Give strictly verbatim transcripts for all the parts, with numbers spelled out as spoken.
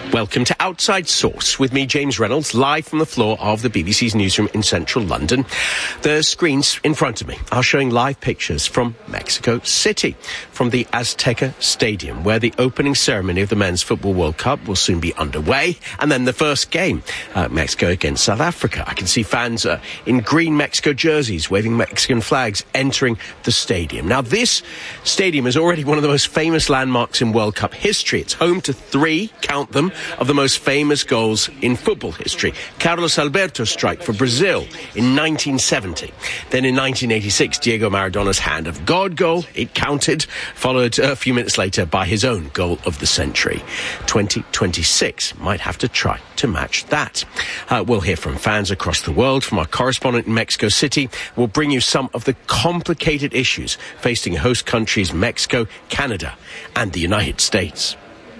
Welcome to Outside Source with me, James Reynolds, live from the floor of the B B C's newsroom in central London. The screens in front of me are showing live pictures from Mexico City, from the Azteca Stadium, where the opening ceremony of the Men's Football World Cup will soon be underway, and then the first game, uh, Mexico against South Africa. I can see fans uh, in green Mexico jerseys waving Mexican flags entering the stadium. Now, this stadium is already one of the most famous landmarks in World Cup history. It's home to three, count them, of the most famous goals in football history. Carlos Alberto's strike for Brazil in nineteen seventy. Then in nineteen eighty-six, Diego Maradona's hand of God goal, it counted, followed a few minutes later by his own goal of the century. twenty twenty-six might have to try to match that. Uh, we'll hear from fans across the world. From our correspondent in Mexico City, we'll bring you some of the complicated issues facing host countries Mexico, Canada and the United States.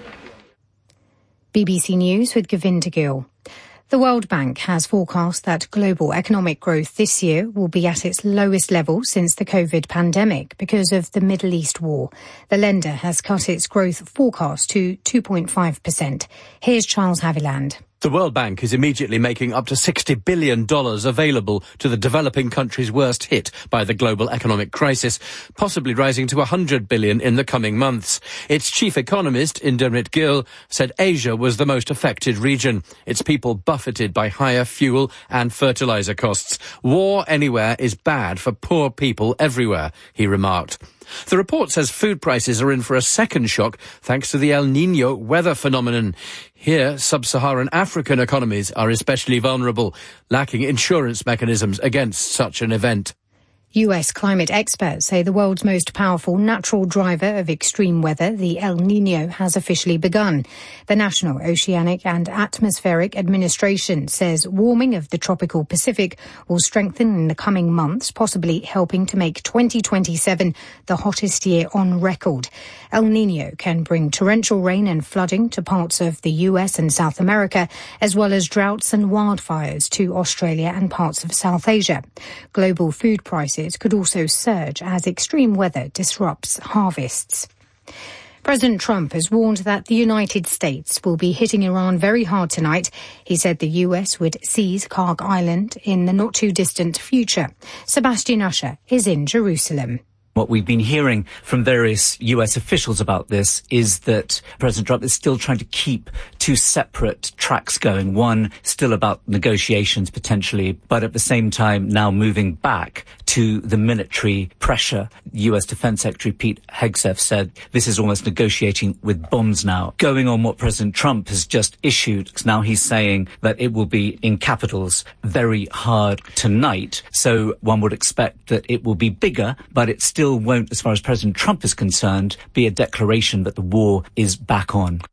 B B C News with Govinda Gill. The World Bank has forecast that global economic growth this year will be at its lowest level since the COVID pandemic because of the Middle East war. The lender has cut its growth forecast to two point five percent. Here's Charles Haviland. The World Bank is immediately making up to sixty billion dollars available to the developing countries worst hit by the global economic crisis, possibly rising to one hundred billion dollars in the coming months. Its chief economist, Indermit Gill, said Asia was the most affected region, its people buffeted by higher fuel and fertilizer costs. War anywhere is bad for poor people everywhere, he remarked. The report says food prices are in for a second shock thanks to the El Niño weather phenomenon. Here, sub-Saharan African economies are especially vulnerable, lacking insurance mechanisms against such an event. U S climate experts say the world's most powerful natural driver of extreme weather, the El Niño, has officially begun. The National Oceanic and Atmospheric Administration says warming of the tropical Pacific will strengthen in the coming months, possibly helping to make twenty twenty-seven the hottest year on record. El Niño can bring torrential rain and flooding to parts of the U S and South America, as well as droughts and wildfires to Australia and parts of South Asia. Global food prices could also surge as extreme weather disrupts harvests. President Trump has warned that the United States will be hitting Iran very hard tonight. He said the U S would seize Kharg Island in the not-too-distant future. Sebastian Usher is in Jerusalem. What we've been hearing from various U S officials about this is that President Trump is still trying to keep two separate tracks going. One still about negotiations potentially, but at the same time now moving back to the military pressure. U S Defense Secretary Pete Hegseth said this is almost negotiating with bombs now. Going on what President Trump has just issued, now he's saying that it will be, in capitals, very hard tonight. So one would expect that it will be bigger, but it's still Still won't, as far as President Trump is concerned, be a declaration that the war is back on.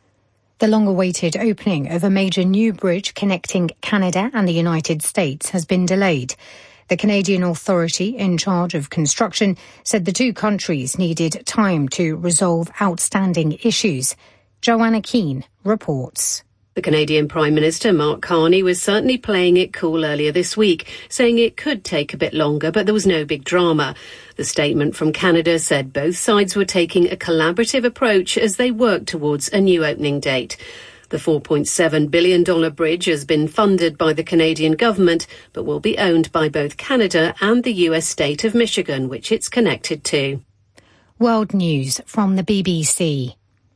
The long-awaited opening of a major new bridge connecting Canada and the United States has been delayed. The Canadian authority in charge of construction said the two countries needed time to resolve outstanding issues. Joanna Keane reports. The Canadian Prime Minister, Mark Carney, was certainly playing it cool earlier this week, saying it could take a bit longer, but there was no big drama. The statement from Canada said both sides were taking a collaborative approach as they worked towards a new opening date. The four point seven billion dollars bridge has been funded by the Canadian government, but will be owned by both Canada and the U S state of Michigan, which it's connected to. World News from the B B C.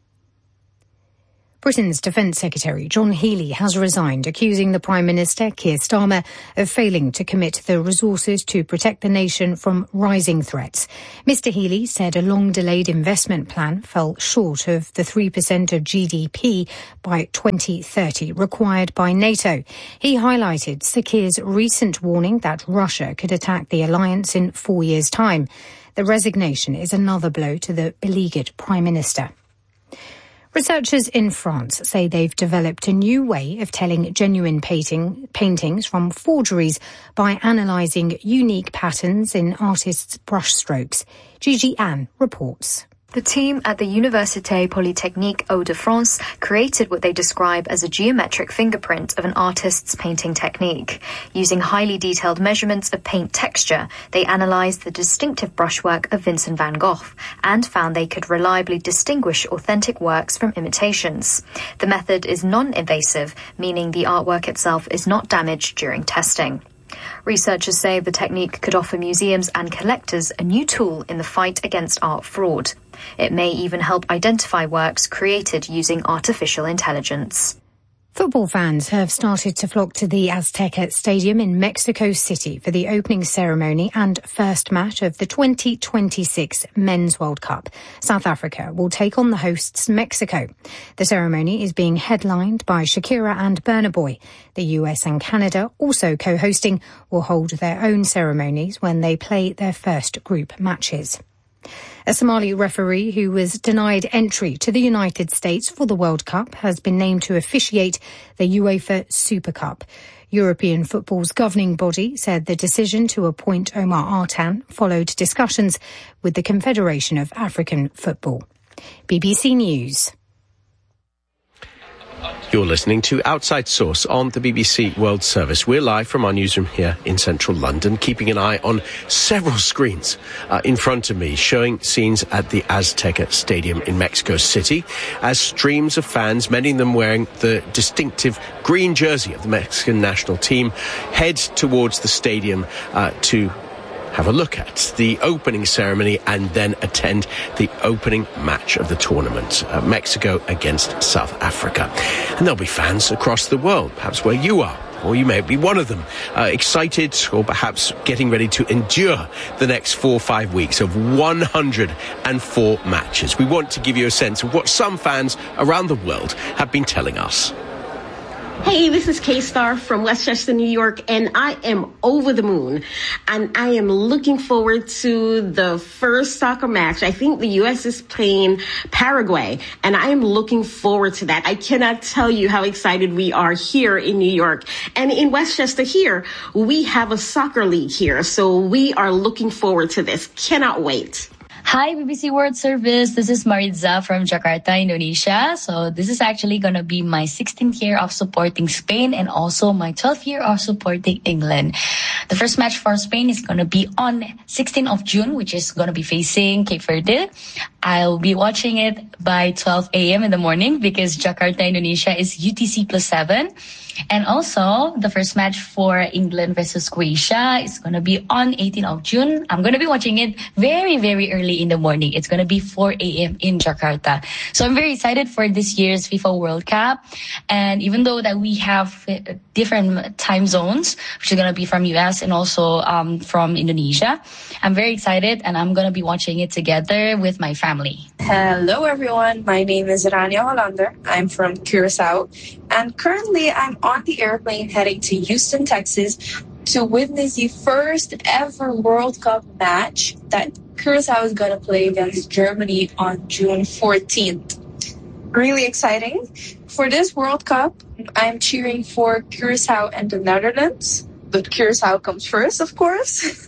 Britain's Defence Secretary John Healey has resigned, accusing the Prime Minister, Keir Starmer, of failing to commit the resources to protect the nation from rising threats. Mister Healey said a long-delayed investment plan fell short of the three percent of G D P by twenty thirty required by NATO. He highlighted Sir Keir's recent warning that Russia could attack the alliance in four years' time. The resignation is another blow to the beleaguered Prime Minister. Researchers in France say they've developed a new way of telling genuine painting, paintings from forgeries by analysing unique patterns in artists' brushstrokes. Gigi Ann reports. The team at the Université Polytechnique Hauts-de-France created what they describe as a geometric fingerprint of an artist's painting technique. Using highly detailed measurements of paint texture, they analysed the distinctive brushwork of Vincent van Gogh and found they could reliably distinguish authentic works from imitations. The method is non-invasive, meaning the artwork itself is not damaged during testing. Researchers say the technique could offer museums and collectors a new tool in the fight against art fraud. It may even help identify works created using artificial intelligence. Football fans have started to flock to the Azteca Stadium in Mexico City for the opening ceremony and first match of the twenty twenty-six Men's World Cup. South Africa will take on the hosts Mexico. The ceremony is being headlined by Shakira and Burna Boy. The U S and Canada, also co-hosting, will hold their own ceremonies when they play their first group matches. A Somali referee who was denied entry to the United States for the World Cup has been named to officiate the UEFA Super Cup. European football's governing body said the decision to appoint Omar Artan followed discussions with the Confederation of African Football. B B C News. You're listening to Outside Source on the B B C World Service. We're live from our newsroom here in central London, keeping an eye on several screens uh, in front of me, showing scenes at the Azteca Stadium in Mexico City as streams of fans, many of them wearing the distinctive green jersey of the Mexican national team, head towards the stadium uh, to have a look at the opening ceremony and then attend the opening match of the tournament, uh, Mexico against South Africa. And there'll be fans across the world, perhaps where you are, or you may be one of them, uh, excited or perhaps getting ready to endure the next four or five weeks of one hundred four matches. We want to give you a sense of what some fans around the world have been telling us. Hey, this is K-Star from Westchester, New York, and I am over the moon. And I am looking forward to the first soccer match. I think the U S is playing Paraguay, and I am looking forward to that. I cannot tell you how excited we are here in New York. And in Westchester here, we have a soccer league here, so we are looking forward to this. Cannot wait. Hi, B B C World Service. This is Maritza from Jakarta, Indonesia. So this is actually going to be my sixteenth year of supporting Spain and also my twelfth year of supporting England. The first match for Spain is going to be on sixteenth of June, which is going to be facing Cape Verde. I'll be watching it by twelve a.m. in the morning because Jakarta, Indonesia is U T C plus seven. And also, the first match for England versus Croatia is going to be on eighteenth of June. I'm going to be watching it very, very early in the morning. It's going to be four a.m. in Jakarta. So I'm very excited for this year's FIFA World Cup. And even though that we have different time zones, which is going to be from U S and also um, from Indonesia, I'm very excited and I'm going to be watching it together with my family. Hello, everyone. My name is Rania Hollander. I'm from Curacao. And currently, I'm on the airplane heading to Houston, Texas, to witness the first ever World Cup match that Curacao is going to play against Germany on June fourteenth. Really exciting. For this World Cup, I'm cheering for Curacao and the Netherlands, but Curacao comes first, of course.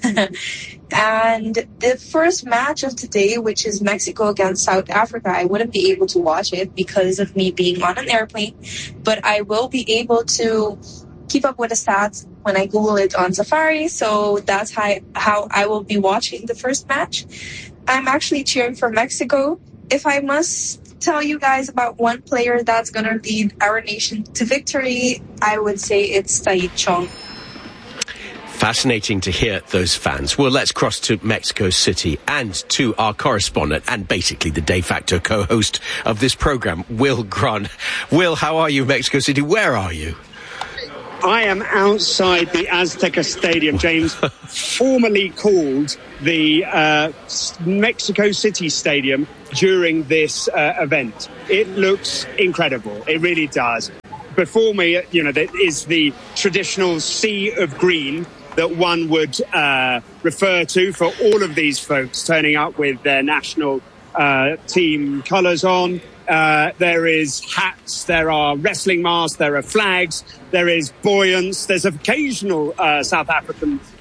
And the first match of today, which is Mexico against South Africa, I wouldn't be able to watch it because of me being on an airplane, but I will be able to keep up with the stats when I Google it on Safari. So that's how, how I will be watching the first match. I'm actually cheering for Mexico. If I must tell you guys about one player that's going to lead our nation to victory, I would say it's Tahith Chong. Fascinating to hear those fans. Well, let's cross to Mexico City and to our correspondent and basically the de facto co-host of this program, Will Grant. Will, how are you, Mexico City? Where are you? I am outside the Azteca Stadium, James, formerly called the uh, Mexico City Stadium during this uh, event. It looks incredible. It really does. Before me, you know, there is the traditional sea of green that one would uh, refer to for all of these folks turning up with their national uh, team colours on. Uh, there is hats, there are wrestling masks, there are flags, there is buoyance, there's occasional uh, South African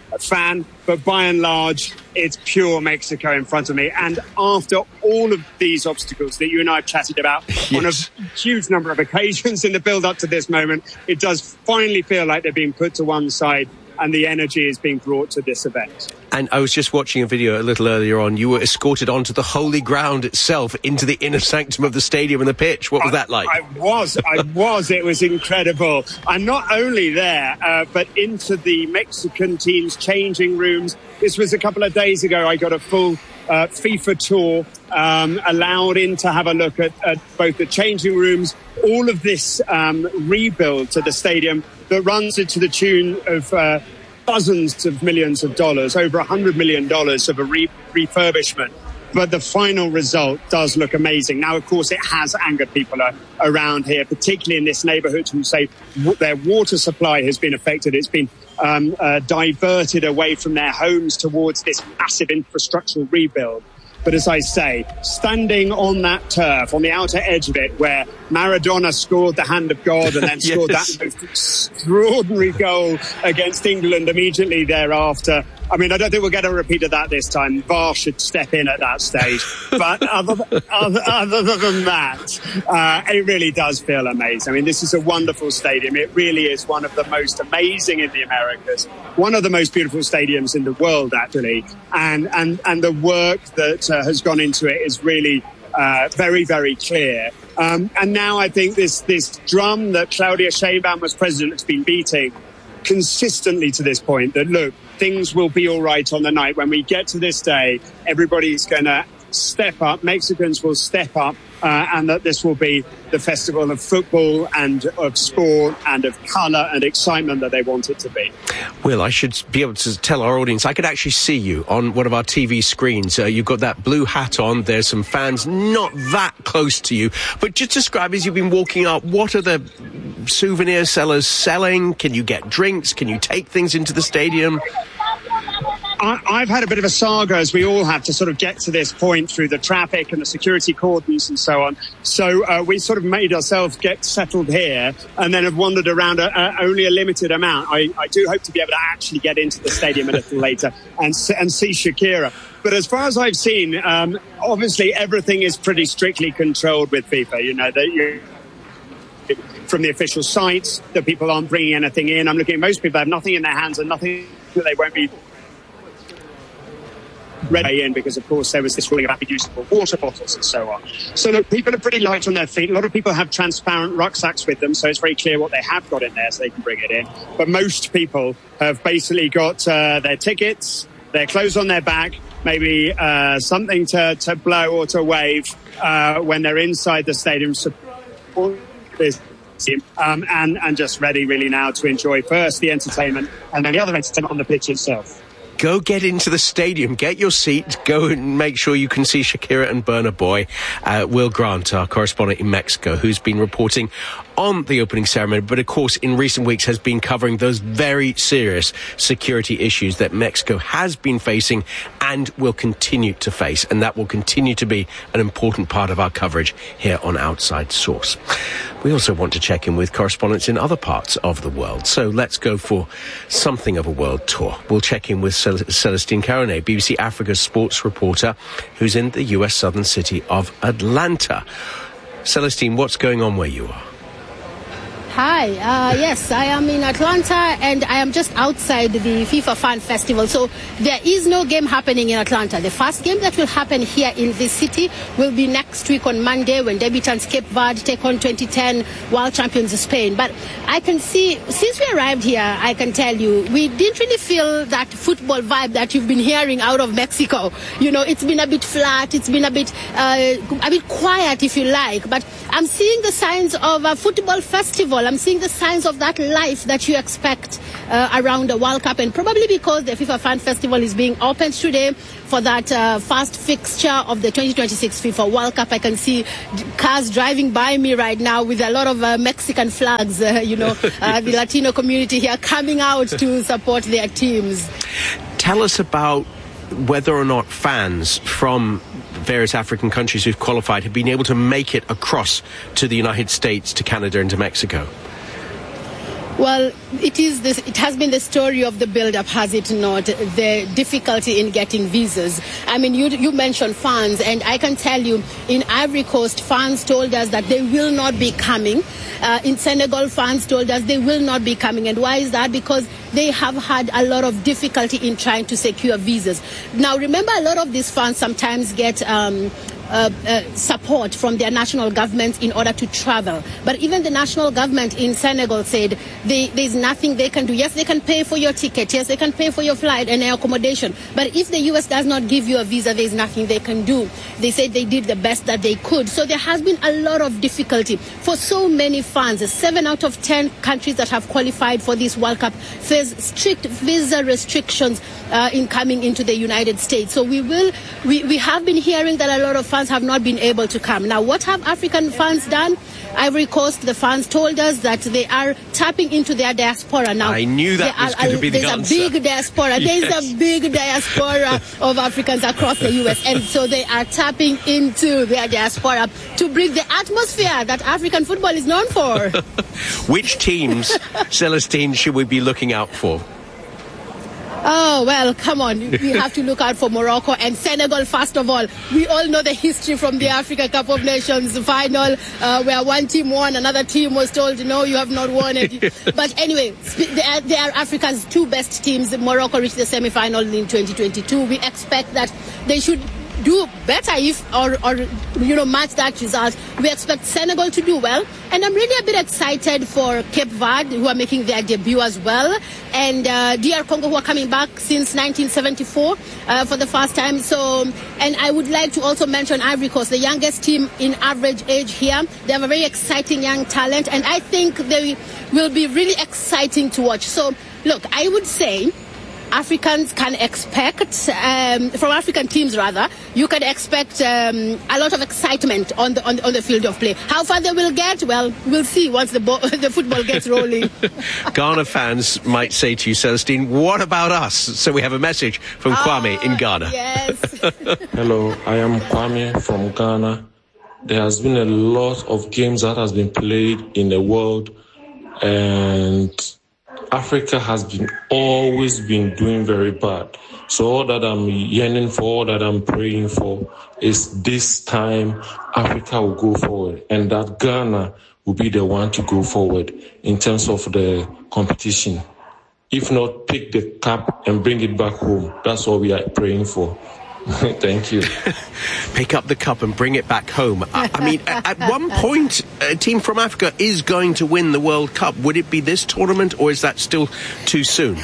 fan, but by and large, it's pure Mexico in front of me. And after all of these obstacles that you and I have chatted about yes. on a huge number of occasions in the build-up to this moment, it does finally feel like they're being put to one side and the energy is being brought to this event. And I was just watching a video a little earlier on. You were escorted onto the holy ground itself, into the inner sanctum of the stadium and the pitch. What was I, that like? I was, I was. It was incredible. And not only there, uh, but into the Mexican team's changing rooms. This was a couple of days ago. I got a full uh, FIFA tour, um, allowed in to have a look at, at both the changing rooms, all of this um, rebuild to the stadium that runs to the tune of uh, dozens of millions of dollars, over one hundred million dollars of a re- refurbishment. But the final result does look amazing. Now, of course, it has angered people uh, around here, particularly in this neighborhood, who say w- their water supply has been affected. It's been um, uh, diverted away from their homes towards this massive infrastructural rebuild. But as I say, standing on that turf, on the outer edge of it, where Maradona scored the hand of God and then scored yes. that most extraordinary goal against England immediately thereafter. I mean, I don't think we'll get a repeat of that this time. V A R should step in at that stage. But other, other, other than that, uh, it really does feel amazing. I mean, this is a wonderful stadium. It really is one of the most amazing in the Americas, one of the most beautiful stadiums in the world, actually. And, and, and the work that uh, has gone into it is really uh, very, very clear. Um, and now I think this, this drum that Claudia Sheinbaum as president has been beating consistently to this point, that look, things will be all right on the night. When we get to this day, everybody's going to step up, Mexicans will step up, uh, and that this will be the festival of football and of sport and of colour and excitement that they want it to be. Will, I should be able to tell our audience, I could actually see you on one of our T V screens. Uh, you've got that blue hat on, there's some fans not that close to you, but just describe, as you've been walking up, what are the souvenir sellers selling? Can you get drinks? Can you take things into the stadium? I, I've had a bit of a saga, as we all have, to sort of get to this point through the traffic and the security cordons and so on. So uh, we sort of made ourselves get settled here and then have wandered around a, a, only a limited amount. I, I do hope to be able to actually get into the stadium a little later and, and see Shakira. But as far as I've seen, um, obviously everything is pretty strictly controlled with FIFA. You know, that you... from the official sites, that people aren't bringing anything in. I'm looking at most people have nothing in their hands and nothing that they won't be ready in, because of course there was this ruling about reusable water bottles and so on. So look, people are pretty light on their feet. A lot of people have transparent rucksacks with them, so it's very clear what they have got in there so they can bring it in. But most people have basically got uh, their tickets, their clothes on their back, maybe uh, something to, to blow or to wave uh, when they're inside the stadium. Support this Um, and, and just ready really now to enjoy first the entertainment and then the other entertainment on the pitch itself. Go get into the stadium, get your seat, go and make sure you can see Shakira and Burna Boy. Uh, Will Grant, our correspondent in Mexico, who's been reporting on the opening ceremony, but of course in recent weeks has been covering those very serious security issues that Mexico has been facing and will continue to face. And that will continue to be an important part of our coverage here on Outside Source. We also want to check in with correspondents in other parts of the world. So let's go for something of a world tour. We'll check in with Cel- Celestine Caronet, B B C Africa's sports reporter, who's in the U S southern city of Atlanta. Celestine, what's going on where you are? Hi, uh, yes, I am in Atlanta and I am just outside the FIFA Fan Festival. So there is no game happening in Atlanta. The first game that will happen here in this city will be next week on Monday, when debutants Cape Verde take on twenty ten world champions Spain. But I can see, since we arrived here, I can tell you, we didn't really feel that football vibe that you've been hearing out of Mexico. You know, it's been a bit flat, it's been a bit, uh, a bit quiet, if you like. But I'm seeing the signs of a football festival. I'm seeing the signs of that life that you expect uh, around the World Cup, and probably because the FIFA Fan Festival is being opened today for that uh, first fixture of the twenty twenty-six FIFA World Cup. I can see cars driving by me right now with a lot of uh, Mexican flags, uh, you know, uh, the Latino community here coming out to support their teams. Tell us about whether or not fans from various African countries who've qualified have been able to make it across to the United States, to Canada and to Mexico. Well, it is this. It has been the story of the build-up, has it not? The difficulty in getting visas. I mean, you you mentioned fans, and I can tell you, in Ivory Coast, fans told us that they will not be coming. Uh, in Senegal, fans told us they will not be coming. And why is that? Because they have had a lot of difficulty in trying to secure visas. Now, remember, a lot of these fans sometimes get Um, Uh, uh, support from their national government in order to travel. But even the national government in Senegal said they, there's nothing they can do. Yes, they can pay for your ticket. Yes, they can pay for your flight and accommodation. But if the U S does not give you a visa, there's nothing they can do. They said they did the best that they could. So there has been a lot of difficulty for so many fans. Seven out of ten countries that have qualified for this World Cup face strict visa restrictions uh, in coming into the United States. So we will, we, we have been hearing that a lot of fans have not been able to come. Now, what have African fans done? Ivory Coast, the fans told us that they are tapping into their diaspora now. I knew that was going to be the answer. There's a big diaspora. Yes. There's a big diaspora of Africans across the U S, and so they are tapping into their diaspora to bring the atmosphere that African football is known for. Which teams, Celestine, should we be looking out for? Oh, well, come on. We have to look out for Morocco and Senegal, first of all. We all know the history from the Africa Cup of Nations final, uh, where one team won, another team was told, no, you have not won it. But anyway, they are, they are Africa's two best teams. Morocco reached the semi-final in twenty twenty-two. We expect that they should do better if, or, or, you know, match that result. We expect Senegal to do well. And I'm really a bit excited for Cape Verde, who are making their debut as well. And uh, D R Congo, who are coming back since nineteen seventy-four uh, for the first time. So, and I would like to also mention Ivory Coast, the youngest team in average age here. They have a very exciting young talent. And I think they will be really exciting to watch. So, look, I would say Africans can expect, um, from African teams rather, you can expect um, a lot of excitement on the, on the on the field of play. How far they will get, well, we'll see once the ball, the football gets rolling. Ghana fans might say to you, Celestine, what about us? So we have a message from Kwame uh, in Ghana. Yes. Hello, I am Kwame from Ghana. There has been a lot of games that has been played in the world, and Africa has been always been doing very bad. So all that I'm yearning for, all that I'm praying for is this time Africa will go forward, and that Ghana will be the one to go forward in terms of the competition. If not, pick the cup and bring it back home. That's what we are praying for. Thank you. Pick up the cup and bring it back home. I, I mean, at one point, a team from Africa is going to win the World Cup. Would it be this tournament, or is that still too soon?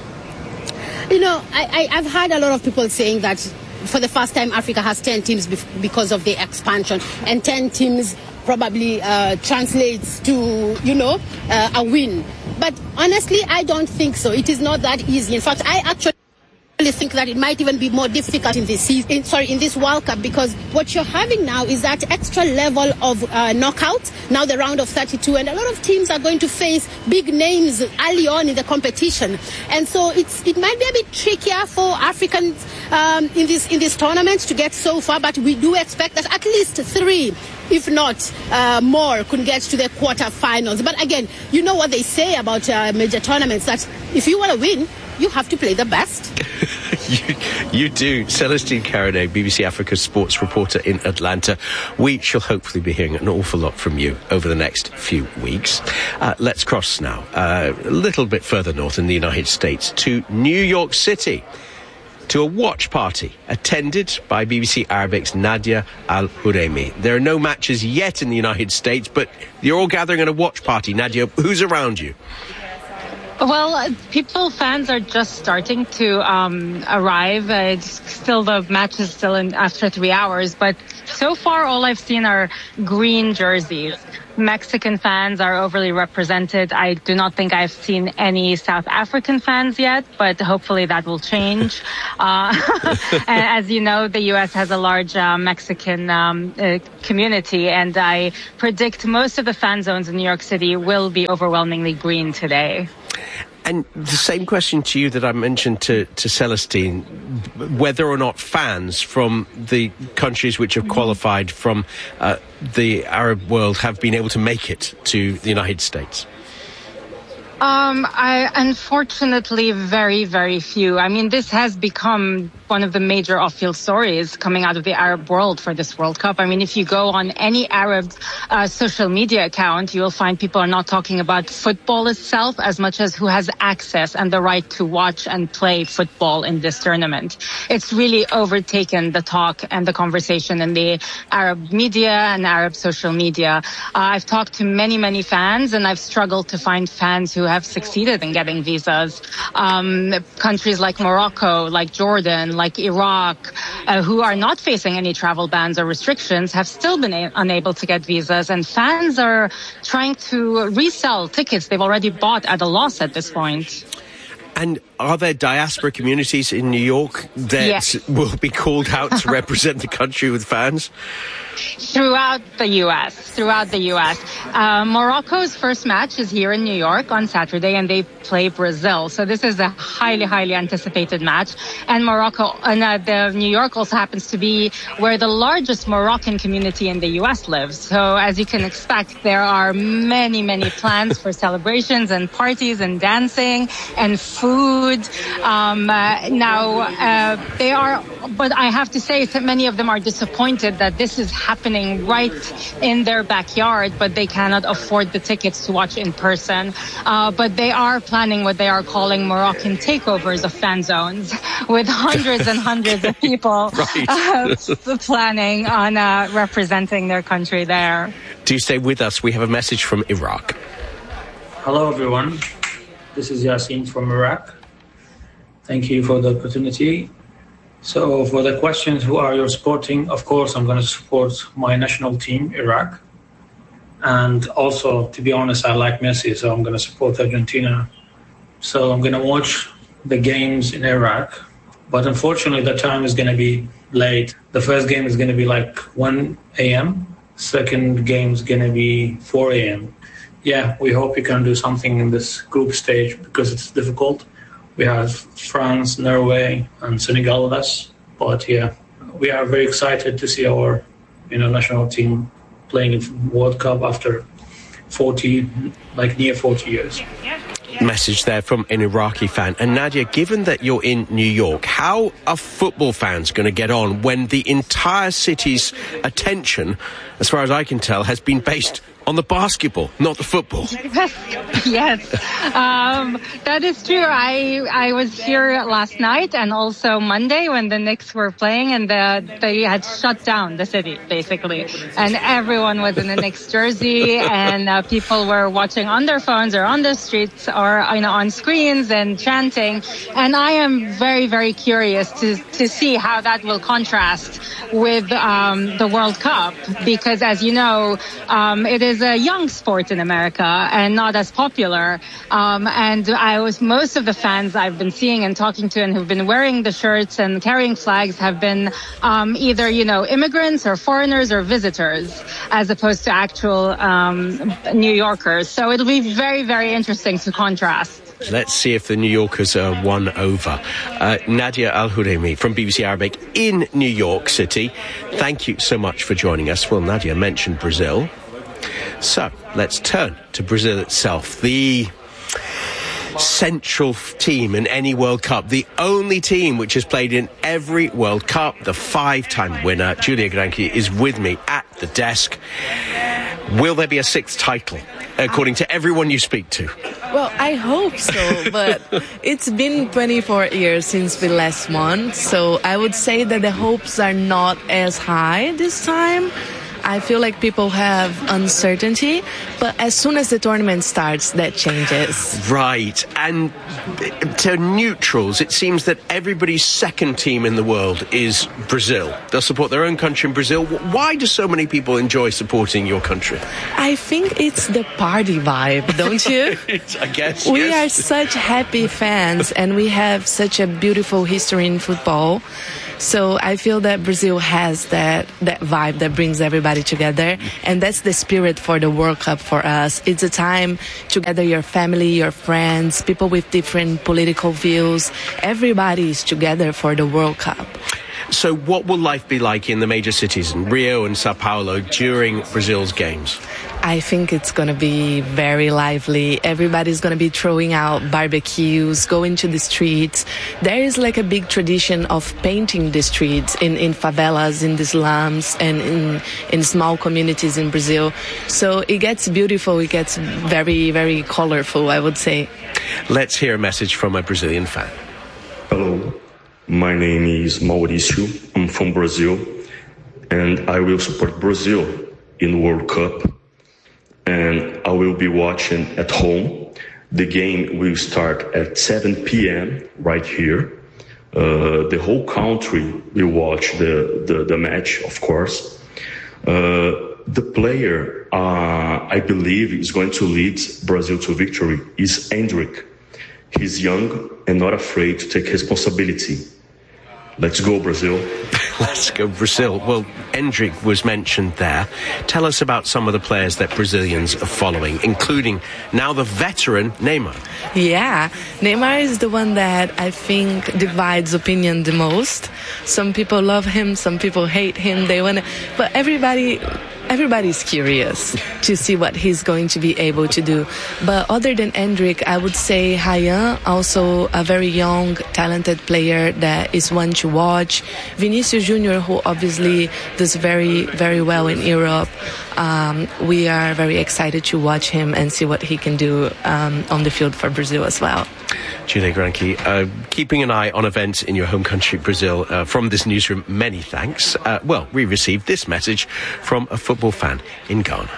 You know, I, I, I've heard a lot of people saying that for the first time Africa has ten teams bef- because of the expansion, and ten teams probably uh, translates to, you know, uh, a win. But honestly, I don't think so. It is not that easy. In fact, I actually I think that it might even be more difficult in this season, in, sorry, in this World Cup, because what you're having now is that extra level of uh, knockout, now the round of thirty-two, and a lot of teams are going to face big names early on in the competition, and so it's it might be a bit trickier for Africans um, in this in this tournament to get so far, but we do expect that at least three, if not uh, more, could get to the quarterfinals. But again, you know what they say about uh, major tournaments, that if you want to win, you have to play the best. you, you do. Celestine Carriday, B B C Africa sports reporter in Atlanta. We shall hopefully be hearing an awful lot from you over the next few weeks. Uh, let's cross now uh, a little bit further north in the United States to New York City, to a watch party attended by B B C Arabic's Nadia Al-Huremi. There are no matches yet in the United States, but you're all gathering at a watch party. Nadia, who's around you? Well, people, fans are just starting to um, arrive. Uh, it's still, the match is still in after three hours, but so far all I've seen are green jerseys. Mexican fans are overly represented. I do not think I've seen any South African fans yet, but hopefully that will change. Uh, and as you know, the U S has a large uh, Mexican um, uh, community, and I predict most of the fan zones in New York City will be overwhelmingly green today. And the same question to you that I mentioned to, to Celestine, whether or not fans from the countries which have qualified from uh, the Arab world have been able to make it to the United States. Um, I, unfortunately, very, very few. I mean, this has become one of the major off-field stories coming out of the Arab world for this World Cup. I mean, if you go on any Arab uh, social media account, you'll find people are not talking about football itself as much as who has access and the right to watch and play football in this tournament. It's really overtaken the talk and the conversation in the Arab media and Arab social media. Uh, I've talked to many, many fans, and I've struggled to find fans who have succeeded in getting visas. Um, countries like Morocco, like Jordan, like Iraq, uh, who are not facing any travel bans or restrictions, have still been a- unable to get visas, and fans are trying to resell tickets they've already bought at a loss at this point. And are there diaspora communities in New York that Yes. will be called out to represent the country with fans? Throughout the U S, throughout the U S. Uh, Morocco's first match is here in New York on Saturday, and they play Brazil. So this is a highly, highly anticipated match. And Morocco, and uh, the New York also happens to be where the largest Moroccan community in the U S lives. So as you can expect, there are many, many plans for celebrations and parties and dancing and food. Um, uh, now, uh, they are, but I have to say that many of them are disappointed that this is happening right in their backyard, but they cannot afford the tickets to watch in person. Uh, but they are planning what they are calling Moroccan takeovers of fan zones, with hundreds and hundreds of people Right. uh, planning on uh, representing their country there. Do stay with us. We have a message from Iraq. Hello, everyone. This is Yasin from Iraq. Thank you for the opportunity. So for the questions, who are you supporting? Of course, I'm going to support my national team, Iraq. And also, to be honest, I like Messi, so I'm going to support Argentina. So I'm going to watch the games in Iraq. But unfortunately, the time is going to be late. The first game is going to be like one a.m. Second game is going to be four a.m. Yeah, we hope you can do something in this group stage because it's difficult. We have France, Norway, and Senegal with us. But yeah, we are very excited to see our, you know, national team playing in World Cup after forty, like near forty years. Message there from an Iraqi fan. And Nadia, given that you're in New York, how are football fans going to get on when the entire city's attention, as far as I can tell, has been based on the basketball, not the football? Yes, um, that is true. I I was here last night and also Monday when the Knicks were playing, and the, they had shut down the city, basically. And everyone was in a Knicks jersey, and uh, people were watching on their phones or on the streets or, you know, on screens and chanting. And I am very, very curious to, to see how that will contrast with um, the World Cup, because as you know, um, it is a young sport in America and not as popular. Um, and I was, most of the fans I've been seeing and talking to and who've been wearing the shirts and carrying flags have been um, either, you know, immigrants or foreigners or visitors, as opposed to actual um, New Yorkers. So it'll be very, very interesting to contrast. Let's see if the New Yorkers are won over. Uh, Nadia Al-Huremi from B B C Arabic in New York City. Thank you so much for joining us. Well, Nadia mentioned Brazil. So let's turn to Brazil itself. The central team in any World Cup, the only team which has played in every World Cup, the five-time winner, Julia Granchi, is with me at the desk. Will there be a sixth title, according to everyone you speak to? Well, I hope so, but it's been twenty-four years since we last won, so I would say that the hopes are not as high this time. I feel like people have uncertainty, but as soon as the tournament starts, that changes. Right. And to neutrals, it seems that everybody's second team in the world is Brazil. They'll support their own country in Brazil. Why do so many people enjoy supporting your country? I think it's the party vibe, don't you? I guess, We yes. are such happy fans, and we have such a beautiful history in football. So I feel that Brazil has that, that vibe that brings everybody together. And that's the spirit for the World Cup for us. It's a time to gather your family, your friends, people with different political views. Everybody is together for the World Cup. So what will life be like in the major cities, in Rio and Sao Paulo, during Brazil's games? I think it's going to be very lively. Everybody's going to be throwing out barbecues, going to the streets. There is like a big tradition of painting the streets in, in favelas, in the slums, and in, in small communities in Brazil. So it gets beautiful. It gets very, very colorful, I would say. Let's hear a message from a Brazilian fan. Hello, my name is Mauricio. I'm from Brazil, and I will support Brazil in World Cup. And I will be watching at home. The game will start at seven p.m. right here. Uh, the whole country will watch the, the, the match, of course. Uh, the player, uh, I believe, is going to lead Brazil to victory is Endrick. He's young and not afraid to take responsibility. Let's go, Brazil. Let's go, Brazil. Well, Endrick was mentioned there. Tell us about some of the players that Brazilians are following, including now the veteran Neymar. Yeah, Neymar is the one that I think divides opinion the most. Some people love him, some people hate him. They want to, but everybody... Everybody's curious to see what he's going to be able to do. But other than Endrick, I would say Ryan, also a very young, talented player that is one to watch. Vinicius Junior, who obviously does very, very well in Europe. Um, we are very excited to watch him and see what he can do um, on the field for Brazil as well. Julia Granchi, uh, keeping an eye on events in your home country, Brazil. Uh, from this newsroom, many thanks. Uh, well, we received this message from a football fan in Ghana.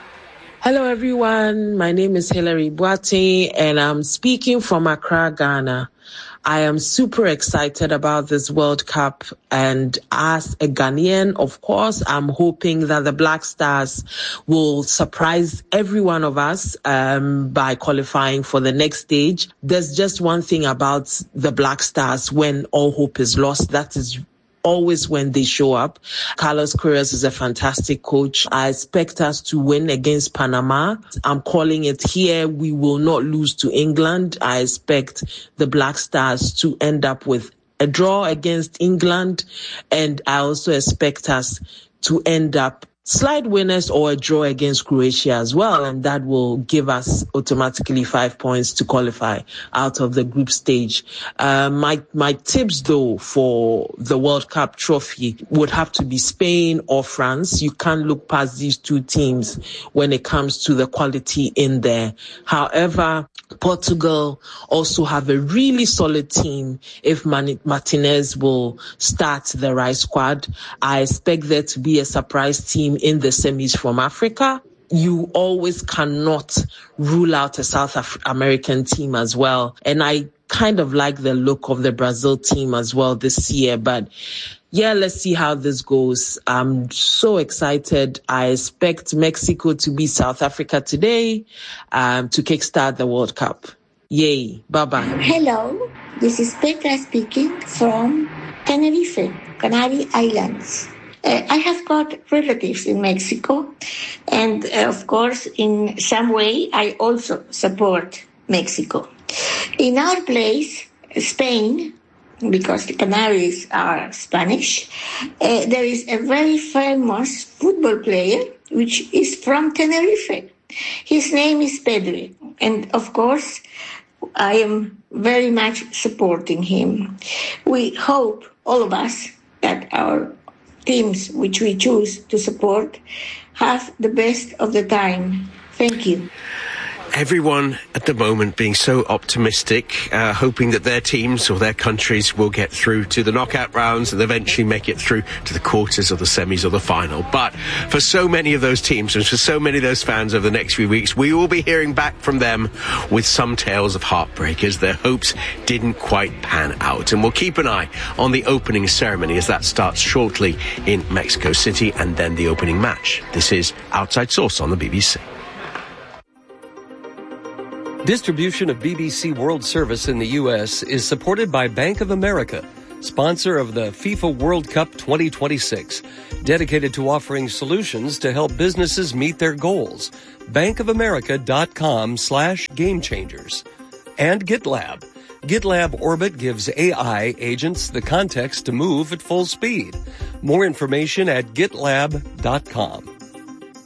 Hello, everyone. My name is Hilary Boate, and I'm speaking from Accra, Ghana. I am super excited about this World Cup, and as a Ghanaian, of course, I'm hoping that the Black Stars will surprise every one of us um, by qualifying for the next stage. There's just one thing about the Black Stars when all hope is lost. That is always when they show up. Carlos Queiroz is a fantastic coach. I expect us to win against Panama. I'm calling it here. We will not lose to England. I expect the Black Stars to end up with a draw against England. And I also expect us to end up slight winners or a draw against Croatia as well, and that will give us automatically five points to qualify out of the group stage. Uh, my my tips though for the World Cup trophy would have to be Spain or France. You can't look past these two teams when it comes to the quality in there. However, Portugal also have a really solid team if Martinez will start the right squad. I expect there to be a surprise team in the semis from Africa. You always cannot rule out a South Af- American team as well. And I kind of like the look of the Brazil team as well this year. But yeah, let's see how this goes. I'm so excited. I expect Mexico to beat South Africa today um, to kickstart the World Cup. Yay. Bye-bye. Hello, this is Petra speaking from Tenerife, Canary Islands. Uh, I have got relatives in Mexico, and uh, of course, in some way, I also support Mexico. In our place, Spain, because the Canaries are Spanish, uh, there is a very famous football player which is from Tenerife. His name is Pedri, and of course, I am very much supporting him. We hope, all of us, that our teams which we choose to support have the best of the time. Thank you. Everyone at the moment being so optimistic, uh, hoping that their teams or their countries will get through to the knockout rounds and eventually make it through to the quarters or the semis or the final. But for so many of those teams and for so many of those fans over the next few weeks, we will be hearing back from them with some tales of heartbreak as their hopes didn't quite pan out. And we'll keep an eye on the opening ceremony as that starts shortly in Mexico City, and then the opening match. This is Outside Source on the B B C. Distribution of B B C World Service in the U S is supported by Bank of America, sponsor of the FIFA World Cup twenty twenty-six, dedicated to offering solutions to help businesses meet their goals. bankofamerica.com slash game changers. And GitLab, GitLab Orbit gives A I agents the context to move at full speed. More information at gitlab dot com.